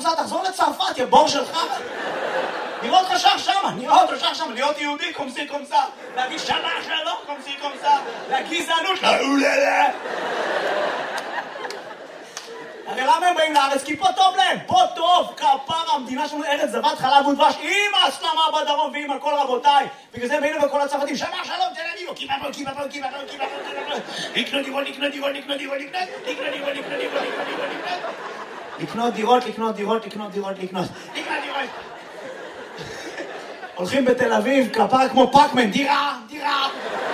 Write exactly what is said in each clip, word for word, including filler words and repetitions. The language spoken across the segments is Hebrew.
קומסה, תחזור לצרפת, יא בור שלך. נראה אותך שח שמה, נראה אותך שח שמה, להיות יהודי, קומסי קומסה. להגיד שמה שלום, קומסי קומסה. לגזענות, לאוללה. הרי למה הם באים לארץ? כי פה טוב להם, פה טוב, כפרה, המדינה שלנו ארץ זבת חלב ודבש, עם ההסלמה בדרום ועם הכל רבותיי. בגלל זה הם באים לכל הצרפתים, שמה שלום, תל אביב, קיבה פה, קיבה פה, קיבה פה, קיבה פה, קיבה פה. לקנות דירות, לקנות דירות, לקנות דירות, לקנות דירות, לקנות דירות, לקנות דירות, לקנות דירות, לקנות דירות, לקנות לקנות דירות. הולכים בתל אביב, כפרה כמו פאקמן, דירה, דירה.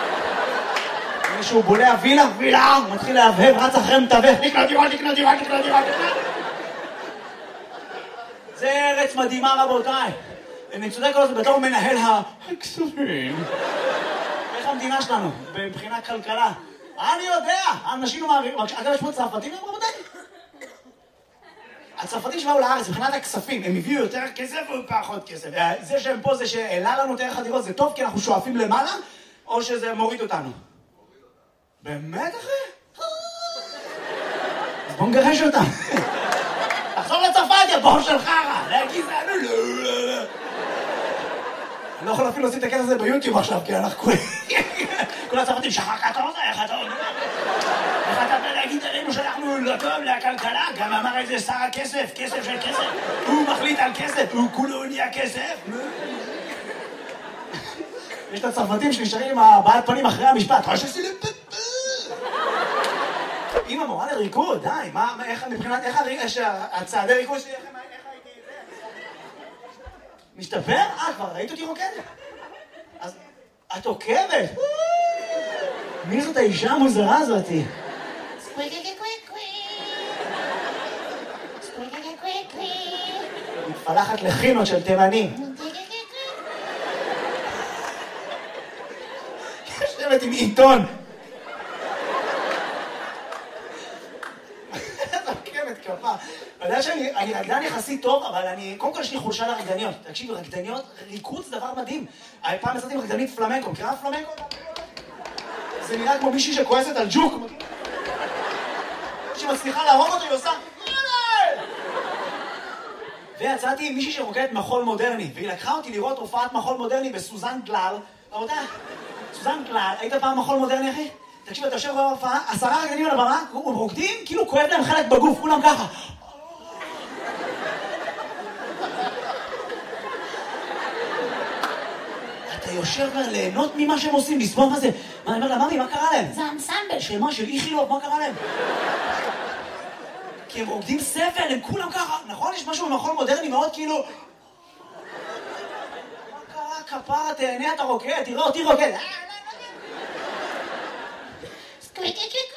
מישהו בולע וילה, וילה, הוא מתחיל להבהב, רץ אחרי מתווך, לקנות דירות, לקנות דירות, לקנות דירות. זה ארץ מדהימה רבותיי. אני צודק כל זה בתור מנהל הכספים. איך המדינה שלנו, מבחינה כלכלה? אני יודע, האנשים מעבירים, אגב יש פה צרפתים, רבותיי? הצרפתים שבאו לארץ, מבחינת הכספים, הם הביאו יותר כסף או פחות כסף? זה שהם פה, זה שהעלה לנו את ערך הדירות, זה טוב כי אנחנו שואפים למעלה, או שזה מוריד אותנו? באמת אחי? אז בוא נגרש אותם. תחזור לצרפת, יא בור של חרא. להגיד זה, לא, לא, לא. אני לא יכול אפילו להוציא את הקטע הזה ביוטיוב עכשיו, כי אנחנו כל הצרפתים שחק, אתה רוצה, איך אתה אומר? איך אתה בא להגיד עלינו שאנחנו לא טוב לכלכלה? גם אמר איזה שר הכסף, כסף של כסף. הוא מחליט על כסף, הוא כולו נהיה כסף. יש את הצרפתים שנשארים עם הבעלת פנים אחרי המשפט. עם המורה לריקוד, די, מה, איך, מבחינת, איך הצעדי ריקוד שלי, איך הייתי זה? משתפר? אה, כבר ראית אותי רוקדת? אז את עוקבת? מי זאת האישה המוזרה הזאתי? מתפלחת לחינות של תימנים. יושבת עם עיתון. אתה יודע שאני רקדן יחסית טוב, אבל אני, קודם כל יש לי חולשה לרקדניות. תקשיבו, רקדניות, ריקוד זה דבר מדהים. פעם יצאתי עם רקדנית פלמנקו, מכירה פלמנקו? זה נראה כמו מישהי שכועסת על ג'וק. שמצליחה להרוג אותו, היא עושה ויצאתי עם מישהי שרוקדת מחול מודרני, והיא לקחה אותי לראות הופעת מחול מודרני בסוזן דלל. רבותיי, סוזן דלל, היית פעם מחול מודרני אחי? תקשיב, אתה יושב בהופעה, עשרה רקדנים על הבמה, הם רוקדים, כאילו כואב להם חלק בגוף, כולם ככה. אתה יושב ליהנות ממה שהם עושים, לסבוב מה זה. מה, אני אומר לה, ממי, מה קרה להם? זה אנסמבל של מה, של איכילוב, מה קרה להם? כי הם רוקדים סבל, הם כולם ככה. נכון, יש משהו במחול מודרני מאוד כאילו... מה קרה, כפרה, תהנה, אתה רוקד, תראה אותי רוקד. סקוויקי